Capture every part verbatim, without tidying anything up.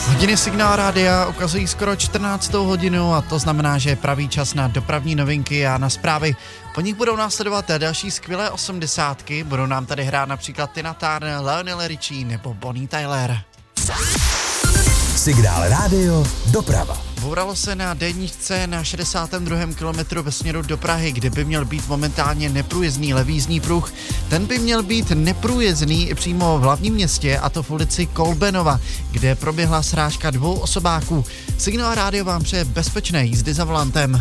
Hodiny Signál rádia ukazují skoro čtrnáctou hodinu a to znamená, že je pravý čas na dopravní novinky a na zprávy. Po nich budou následovat další skvělé osmdesátky, budou nám tady hrát například Tina Turner, Lionel Richie nebo Bonnie Tyler. Signál rádio doprava. Bouralo se na dé jedna na šedesátém druhém kilometru ve směru do Prahy, kde by měl být momentálně neprůjezdný levý jízdní pruh. Ten by měl být neprůjezdný přímo v hlavním městě, a to v ulici Kolbenova, kde proběhla srážka dvou osobáků. Signál rádio vám přeje bezpečné jízdy za volantem.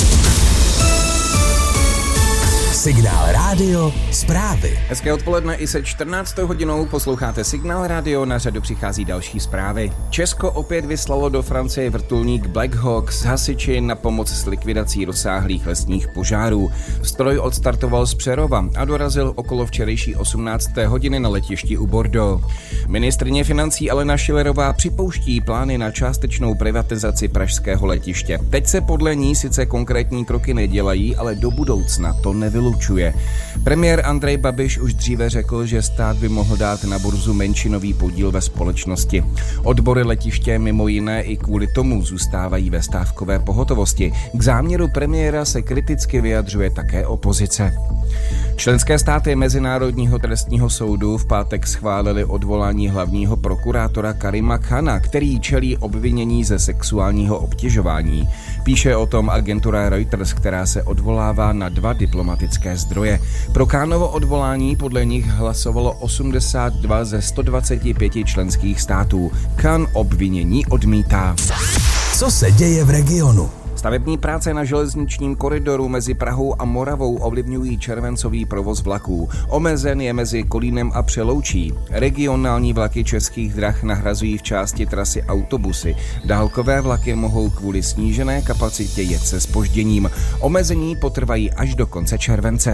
Signál rádio zprávy. Hezké odpoledne i se čtrnáctou hodinou posloucháte Signál rádio, na řadu přichází další zprávy. Česko opět vyslalo do Francie vrtulník Black Hawk s hasiči na pomoc s likvidací rozsáhlých lesních požárů. Stroj odstartoval z Přerova a dorazil okolo včerejší osmnácté hodiny na letišti u Bordeaux. Ministryně financí Alena Schillerová připouští plány na částečnou privatizaci pražského letiště. Teď se podle ní sice konkrétní kroky nedělají, ale do budoucna to nevylučuje. Premiér Andrej Babiš už dříve řekl, že stát by mohl dát na burzu menšinový podíl ve společnosti. Odbory letiště mimo jiné i kvůli tomu zůstávají ve stávkové pohotovosti. K záměru premiéra se kriticky vyjadřuje také opozice. Členské státy Mezinárodního trestního soudu v pátek schválili odvolání hlavního prokurátora Karima Khana, který čelí obvinění ze sexuálního obtěžování. Píše o tom agentura Reuters, která se odvolává na dva diplomatické zdroje. Pro Khanovo odvolání podle nich hlasovalo osmdesát dva ze sto dvacet pět členských států. Khan obvinění odmítá. Co se děje v regionu? Stavební práce na železničním koridoru mezi Prahou a Moravou ovlivňují červencový provoz vlaků. Omezen je mezi Kolínem a Přeloučí. Regionální vlaky Českých drah nahrazují v části trasy autobusy. Dálkové vlaky mohou kvůli snížené kapacitě jet se zpožděním. Omezení potrvají až do konce července.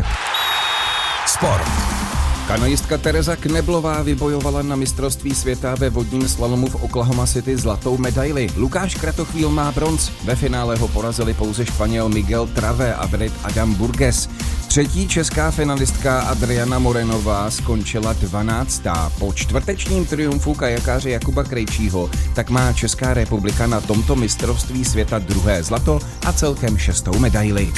Sport. Kanoistka Tereza Kneblová vybojovala na mistrovství světa ve vodním slalomu v Oklahoma City zlatou medaili. Lukáš Kratochvíl má bronz. Ve finále ho porazili pouze Španěl Miguel Trave a Brit Adam Burgess. Třetí česká finalistka Adriana Morenová skončila dvanáctá. Po čtvrtečním triumfu kajakáře Jakuba Krejčího tak má Česká republika na tomto mistrovství světa druhé zlato a celkem šestou medaili.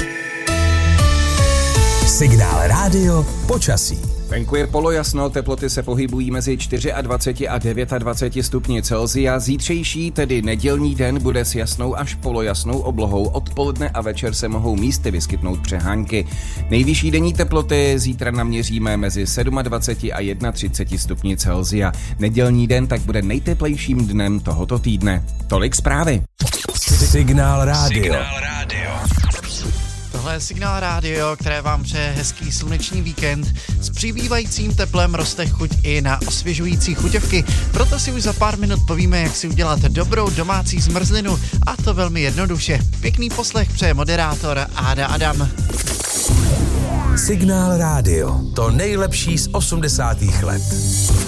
Signál rádio počasí. Venku je polojasno, teploty se pohybují mezi dvacet čtyři a dvacet devět stupni Celsia. Zítřejší, tedy nedělní den, bude s jasnou až polojasnou oblohou. Odpoledne a večer se mohou místy vyskytnout přehánky. Nejvyšší denní teploty zítra naměříme mezi dvacet sedm a třicet jedna stupni Celsia. Nedělní den tak bude nejteplejším dnem tohoto týdne. Tolik zprávy. Signál rádio. Signál rádio. Tohle je Signál rádio, které vám přeje hezký sluneční víkend. S přibývajícím teplem roste chuť i na osvěžující chuťovky, proto si už za pár minut povíme, jak si udělat dobrou domácí zmrzlinu, a to velmi jednoduše. Pěkný poslech přeje moderátor Áda Adam. Signál rádio. To nejlepší z osmdesátých let.